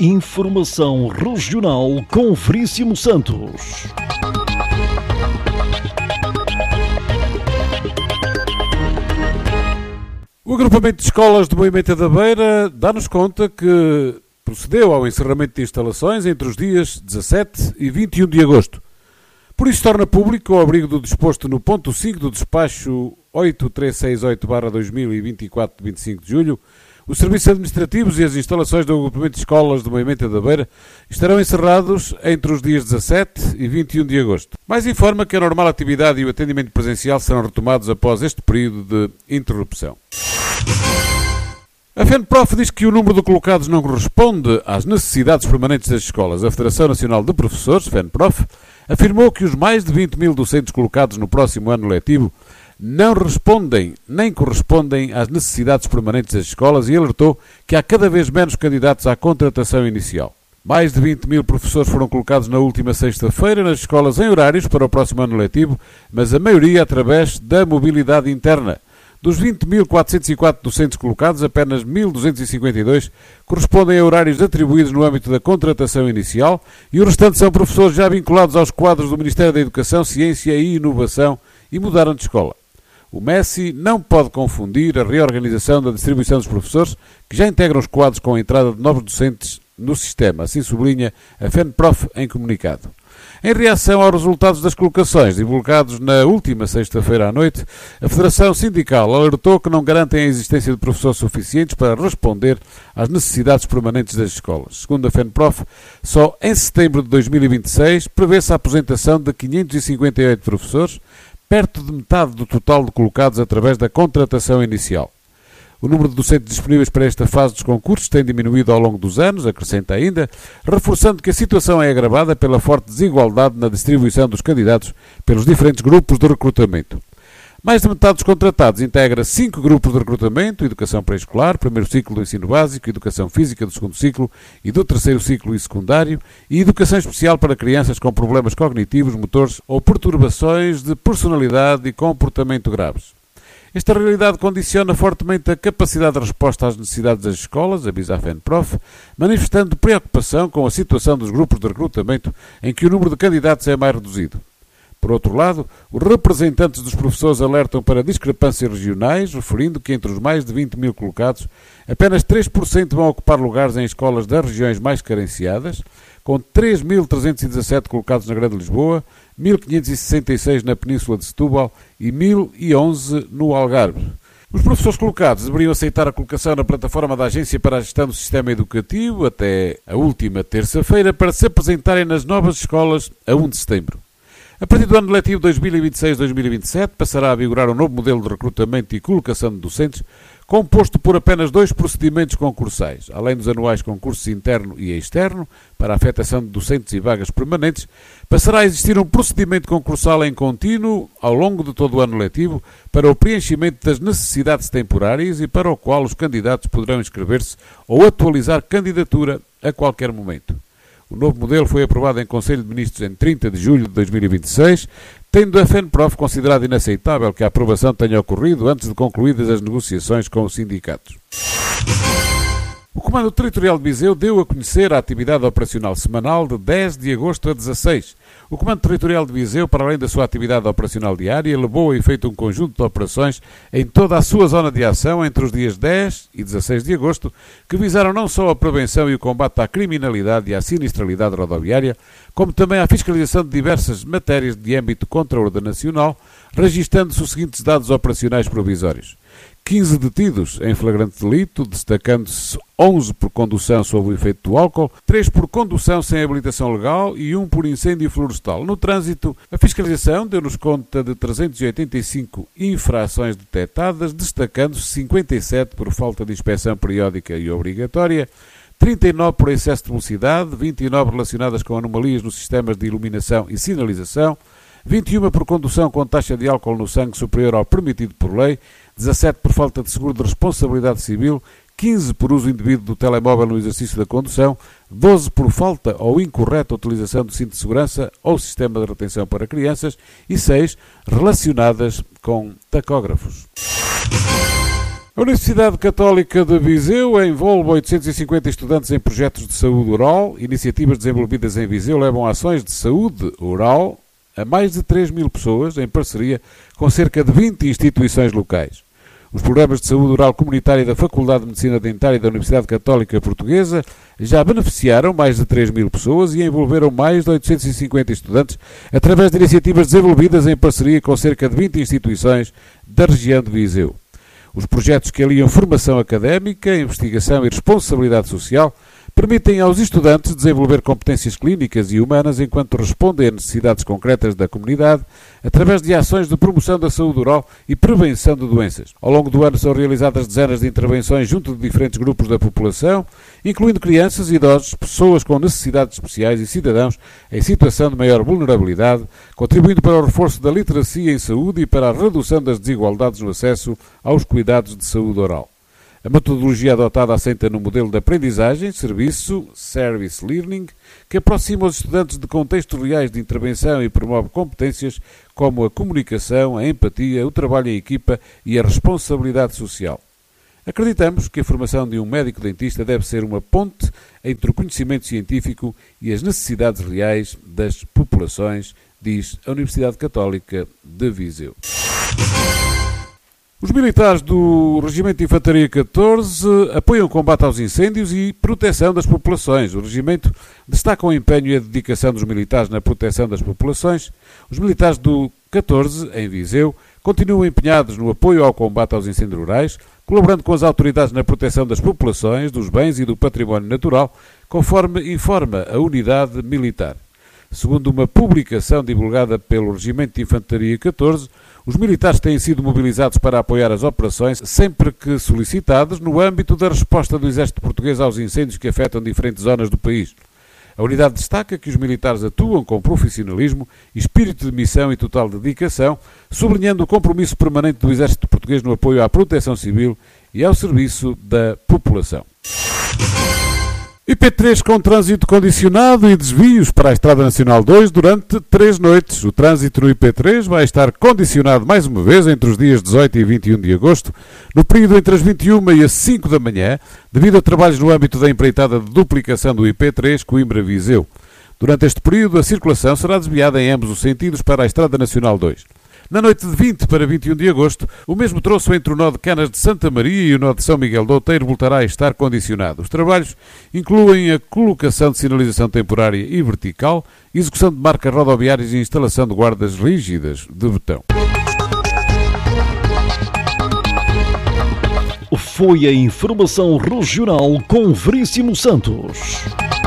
Informação Regional com Veríssimo Santos. O agrupamento de escolas do Moimenta da Beira dá-nos conta que procedeu ao encerramento de instalações entre os dias 17 e 21 de agosto. Por isso torna público, ao abrigo do disposto no ponto 5 do despacho 8368/2024 de 25 de julho, os serviços administrativos e as instalações do agrupamento de escolas do Moimenta da Beira estarão encerrados entre os dias 17 e 21 de agosto. Mais informa que a normal atividade e o atendimento presencial serão retomados após este período de interrupção. A FENPROF diz que o número de colocados não corresponde às necessidades permanentes das escolas. A Federação Nacional de Professores, FENPROF, afirmou que os mais de 20 mil docentes colocados no próximo ano letivo não respondem nem correspondem às necessidades permanentes das escolas e alertou que há cada vez menos candidatos à contratação inicial. Mais de 20 mil professores foram colocados na última sexta-feira nas escolas em horários para o próximo ano letivo, mas a maioria através da mobilidade interna. Dos 20.404 docentes colocados, apenas 1.252 correspondem a horários atribuídos no âmbito da contratação inicial e o restante são professores já vinculados aos quadros do Ministério da Educação, Ciência e Inovação e mudaram de escola. O MESI não pode confundir a reorganização da distribuição dos professores que já integram os quadros com a entrada de novos docentes no sistema, assim sublinha a FENPROF em comunicado. Em reação aos resultados das colocações divulgados na última sexta-feira à noite, a Federação Sindical alertou que não garantem a existência de professores suficientes para responder às necessidades permanentes das escolas. Segundo a FENPROF, só em setembro de 2026 prevê-se a aposentação de 558 professores, perto de metade do total de colocados através da contratação inicial. O número de docentes disponíveis para esta fase dos concursos tem diminuído ao longo dos anos, acrescenta ainda, reforçando que a situação é agravada pela forte desigualdade na distribuição dos candidatos pelos diferentes grupos de recrutamento. Mais de metade dos contratados integra 5 grupos de recrutamento: Educação Pré-Escolar, primeiro ciclo do ensino básico, Educação Física do segundo ciclo e do terceiro ciclo e secundário, e Educação Especial para crianças com problemas cognitivos, motores ou perturbações de personalidade e comportamento graves. Esta realidade condiciona fortemente a capacidade de resposta às necessidades das escolas, avisa a FENPROF, manifestando preocupação com a situação dos grupos de recrutamento em que o número de candidatos é mais reduzido. Por outro lado, os representantes dos professores alertam para discrepâncias regionais, referindo que entre os mais de 20 mil colocados, apenas 3% vão ocupar lugares em escolas das regiões mais carenciadas, com 3.317 colocados na Grande Lisboa, 1.566 na Península de Setúbal e 1.011 no Algarve. Os professores colocados deveriam aceitar a colocação na plataforma da Agência para a Gestão do Sistema Educativo até a última terça-feira para se apresentarem nas novas escolas a 1 de setembro. A partir do ano letivo 2026-2027 passará a vigorar um novo modelo de recrutamento e colocação de docentes composto por apenas 2 procedimentos concursais. Além dos anuais concursos interno e externo para a afetação de docentes e vagas permanentes, passará a existir um procedimento concursal em contínuo ao longo de todo o ano letivo para o preenchimento das necessidades temporárias e para o qual os candidatos poderão inscrever-se ou atualizar candidatura a qualquer momento. O novo modelo foi aprovado em Conselho de Ministros em 30 de julho de 2026, tendo a FENPROF considerado inaceitável que a aprovação tenha ocorrido antes de concluídas as negociações com os sindicatos. O Comando Territorial de Viseu deu a conhecer a atividade operacional semanal de 10 de agosto a 16. O Comando Territorial de Viseu, para além da sua atividade operacional diária, levou a efeito um conjunto de operações em toda a sua zona de ação entre os dias 10 e 16 de agosto, que visaram não só a prevenção e o combate à criminalidade e à sinistralidade rodoviária, como também a fiscalização de diversas matérias de âmbito contraordenacional, registando-se os seguintes dados operacionais provisórios. 15 detidos em flagrante delito, destacando-se 11 por condução sob o efeito do álcool, 3 por condução sem habilitação legal e 1 por incêndio florestal. No trânsito, a fiscalização deu-nos conta de 385 infrações detectadas, destacando-se 57 por falta de inspeção periódica e obrigatória, 39 por excesso de velocidade, 29 relacionadas com anomalias nos sistemas de iluminação e sinalização, 21 por condução com taxa de álcool no sangue superior ao permitido por lei, 17 por falta de seguro de responsabilidade civil, 15 por uso indevido do telemóvel no exercício da condução, 12 por falta ou incorreta utilização do cinto de segurança ou sistema de retenção para crianças e 6 relacionadas com tacógrafos. A Universidade Católica de Viseu envolve 850 estudantes em projetos de saúde oral. Iniciativas desenvolvidas em Viseu levam ações de saúde oral a mais de 3.000 pessoas, em parceria com cerca de 20 instituições locais. Os programas de saúde oral comunitária da Faculdade de Medicina Dentária da Universidade Católica Portuguesa já beneficiaram mais de 3.000 pessoas e envolveram mais de 850 estudantes através de iniciativas desenvolvidas em parceria com cerca de 20 instituições da região de Viseu. Os projetos que aliam formação académica, investigação e responsabilidade social permitem aos estudantes desenvolver competências clínicas e humanas enquanto respondem a necessidades concretas da comunidade através de ações de promoção da saúde oral e prevenção de doenças. Ao longo do ano são realizadas dezenas de intervenções junto de diferentes grupos da população, incluindo crianças, idosos, pessoas com necessidades especiais e cidadãos em situação de maior vulnerabilidade, contribuindo para o reforço da literacia em saúde e para a redução das desigualdades no acesso aos cuidados de saúde oral. A metodologia adotada assenta no modelo de aprendizagem, service learning, que aproxima os estudantes de contextos reais de intervenção e promove competências como a comunicação, a empatia, o trabalho em equipa e a responsabilidade social. Acreditamos que a formação de um médico-dentista deve ser uma ponte entre o conhecimento científico e as necessidades reais das populações, diz a Universidade Católica de Viseu. Os militares do Regimento de Infantaria 14 apoiam o combate aos incêndios e proteção das populações. O Regimento destaca o empenho e a dedicação dos militares na proteção das populações. Os militares do 14, em Viseu, continuam empenhados no apoio ao combate aos incêndios rurais, colaborando com as autoridades na proteção das populações, dos bens e do património natural, conforme informa a unidade militar. Segundo uma publicação divulgada pelo Regimento de Infantaria 14, os militares têm sido mobilizados para apoiar as operações sempre que solicitados no âmbito da resposta do Exército Português aos incêndios que afetam diferentes zonas do país. A unidade destaca que os militares atuam com profissionalismo, espírito de missão e total dedicação, sublinhando o compromisso permanente do Exército Português no apoio à proteção civil e ao serviço da população. IP3 com trânsito condicionado e desvios para a Estrada Nacional 2 durante 3 noites. O trânsito no IP3 vai estar condicionado mais uma vez entre os dias 18 e 21 de agosto, no período entre as 21 e as 5 da manhã, devido a trabalhos no âmbito da empreitada de duplicação do IP3 Coimbra-Viseu. Durante este período, a circulação será desviada em ambos os sentidos para a Estrada Nacional 2. Na noite de 20 para 21 de agosto, o mesmo troço entre o nó de Canas de Santa Maria e o nó de São Miguel do Outeiro voltará a estar condicionado. Os trabalhos incluem a colocação de sinalização temporária e vertical, execução de marcas rodoviárias e instalação de guardas rígidas de betão. Foi a informação regional com Veríssimo Santos.